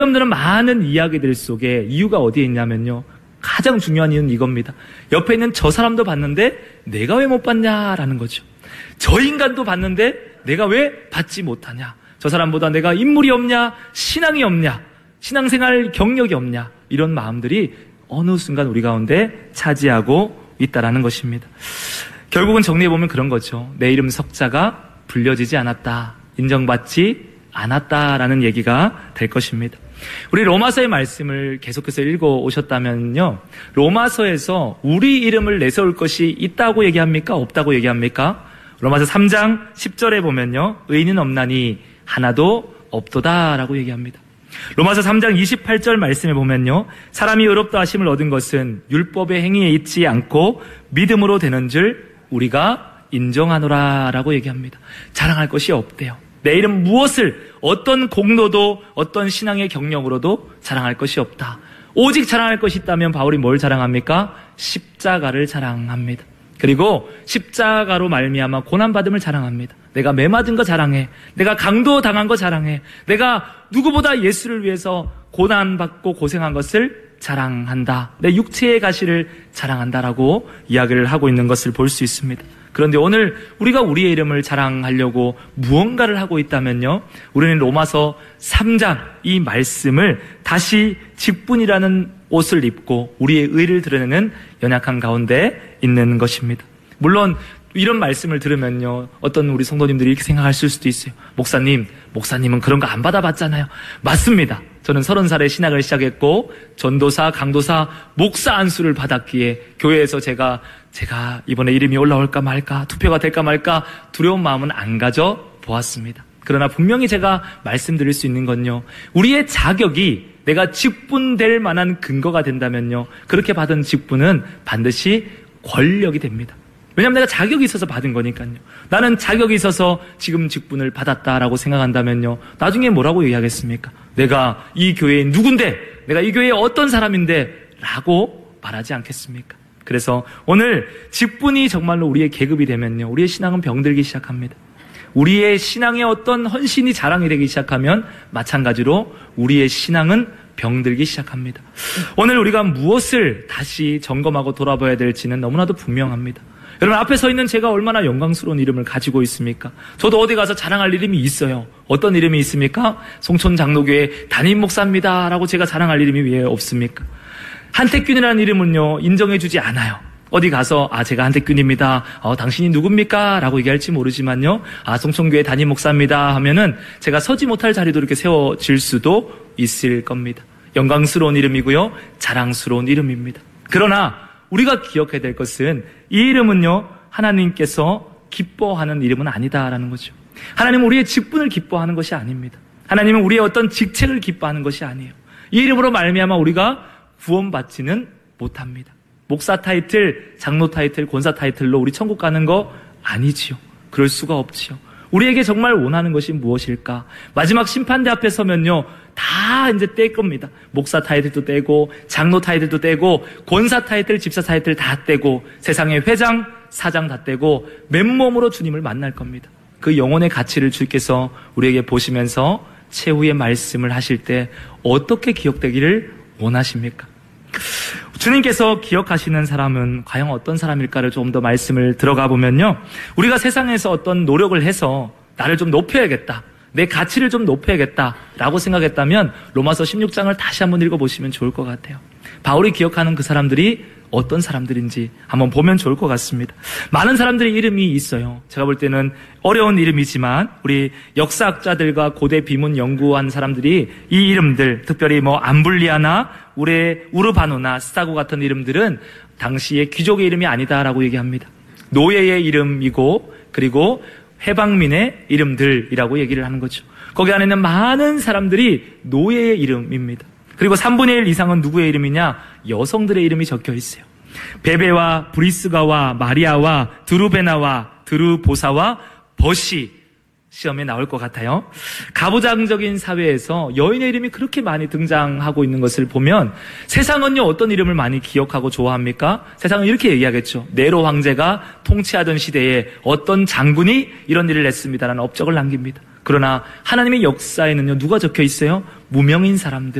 여러분들은 많은 이야기들 속에 이유가 어디에 있냐면요. 가장 중요한 이유는 이겁니다. 옆에 있는 저 사람도 봤는데 내가 왜 못 봤냐라는 거죠. 저 인간도 봤는데 내가 왜 받지 못하냐. 저 사람보다 내가 인물이 없냐, 신앙이 없냐, 신앙생활 경력이 없냐, 이런 마음들이 어느 순간 우리 가운데 차지하고 있다라는 것입니다. 결국은 정리해보면 그런 거죠. 내 이름 석자가 불려지지 않았다, 인정받지 않았다라는 얘기가 될 것입니다. 우리 로마서의 말씀을 계속해서 읽어오셨다면요, 로마서에서 우리 이름을 내세울 것이 있다고 얘기합니까? 없다고 얘기합니까? 로마서 3장 10절에 보면요, 의인은 없나니 하나도 없도다라고 얘기합니다. 로마서 3장 28절 말씀에 보면요, 사람이 의롭다 하심을 얻은 것은 율법의 행위에 있지 않고 믿음으로 되는 줄 우리가 인정하노라라고 얘기합니다. 자랑할 것이 없대요. 내 이름 무엇을, 어떤 공로도 어떤 신앙의 경력으로도 자랑할 것이 없다. 오직 자랑할 것이 있다면 바울이 뭘 자랑합니까? 십자가를 자랑합니다. 그리고 십자가로 말미암아 고난받음을 자랑합니다. 내가 매맞은 거 자랑해. 내가 강도당한 거 자랑해. 내가 누구보다 예수를 위해서 고난받고 고생한 것을 자랑한다. 내 육체의 가시를 자랑한다라고 이야기를 하고 있는 것을 볼 수 있습니다. 그런데 오늘 우리가 우리의 이름을 자랑하려고 무언가를 하고 있다면요, 우리는 로마서 3장 이 말씀을 다시 직분이라는 옷을 입고 우리의 의를 드러내는 연약한 가운데 있는 것입니다. 물론 이런 말씀을 들으면요, 어떤 우리 성도님들이 이렇게 생각하실 수도 있어요. 목사님은 그런 거 안 받아봤잖아요. 맞습니다. 저는 30살에 신학을 시작했고 전도사, 강도사, 목사 안수를 받았기에 교회에서 제가 이번에 이름이 올라올까 말까, 투표가 될까 말까 두려운 마음은 안 가져 보았습니다. 그러나 분명히 제가 말씀드릴 수 있는 건요, 우리의 자격이 내가 직분될 만한 근거가 된다면요, 그렇게 받은 직분은 반드시 권력이 됩니다. 왜냐하면 내가 자격이 있어서 받은 거니까요. 나는 자격이 있어서 지금 직분을 받았다라고 생각한다면요, 나중에 뭐라고 얘기하겠습니까? 내가 이 교회의 누군데, 내가 이 교회의 어떤 사람인데 라고 말하지 않겠습니까? 그래서 오늘 직분이 정말로 우리의 계급이 되면요, 우리의 신앙은 병들기 시작합니다. 우리의 신앙의 어떤 헌신이 자랑이 되기 시작하면 마찬가지로 우리의 신앙은 병들기 시작합니다. 오늘 우리가 무엇을 다시 점검하고 돌아봐야 될지는 너무나도 분명합니다. 여러분, 앞에 서 있는 제가 얼마나 영광스러운 이름을 가지고 있습니까? 저도 어디 가서 자랑할 이름이 있어요. 어떤 이름이 있습니까? 송촌 장로교회 담임 목사입니다 라고 제가 자랑할 이름이 왜 없습니까? 한택균이라는 이름은요, 인정해주지 않아요. 어디 가서 제가 한택균입니다, 당신이 누굽니까? 라고 얘기할지 모르지만요, 송촌교회 담임 목사입니다 하면은 제가 서지 못할 자리도 이렇게 세워질 수도 있을 겁니다. 영광스러운 이름이고요, 자랑스러운 이름입니다. 그러나 우리가 기억해야 될 것은 이 이름은요, 하나님께서 기뻐하는 이름은 아니다라는 거죠. 하나님은 우리의 직분을 기뻐하는 것이 아닙니다. 하나님은 우리의 어떤 직책을 기뻐하는 것이 아니에요. 이 이름으로 말미암아 우리가 구원받지는 못합니다. 목사 타이틀, 장로 타이틀, 권사 타이틀로 우리 천국 가는 거 아니지요. 그럴 수가 없지요. 우리에게 정말 원하는 것이 무엇일까? 마지막 심판대 앞에 서면요, 다 이제 뗄 겁니다. 목사 타이틀도 떼고, 장로 타이틀도 떼고, 권사 타이틀, 집사 타이틀 다 떼고, 세상의 회장, 사장 다 떼고, 맨몸으로 주님을 만날 겁니다. 그 영혼의 가치를 주께서 우리에게 보시면서 최후의 말씀을 하실 때 어떻게 기억되기를 원하십니까? 주님께서 기억하시는 사람은 과연 어떤 사람일까를 좀 더 말씀을 들어가 보면요, 우리가 세상에서 어떤 노력을 해서 나를 좀 높여야겠다, 내 가치를 좀 높여야겠다라고 생각했다면 로마서 16장을 다시 한번 읽어보시면 좋을 것 같아요. 바울이 기억하는 그 사람들이 어떤 사람들인지 한번 보면 좋을 것 같습니다. 많은 사람들의 이름이 있어요. 제가 볼 때는 어려운 이름이지만 우리 역사학자들과 고대 비문 연구한 사람들이 이 이름들, 특별히 암블리아나 우르바노나 스타고 같은 이름들은 당시의 귀족의 이름이 아니다라고 얘기합니다. 노예의 이름이고, 그리고 해방민의 이름들이라고 얘기를 하는 거죠. 거기 안에는 많은 사람들이 노예의 이름입니다. 그리고 3분의 1 이상은 누구의 이름이냐? 여성들의 이름이 적혀 있어요. 베베와 브리스가와 마리아와 드루베나와 드루보사와 버시, 시험에 나올 것 같아요. 가부장적인 사회에서 여인의 이름이 그렇게 많이 등장하고 있는 것을 보면 세상은요, 어떤 이름을 많이 기억하고 좋아합니까? 세상은 이렇게 얘기하겠죠. 네로 황제가 통치하던 시대에 어떤 장군이 이런 일을 했습니다라는 업적을 남깁니다. 그러나 하나님의 역사에는요, 누가 적혀 있어요? 무명인 사람들,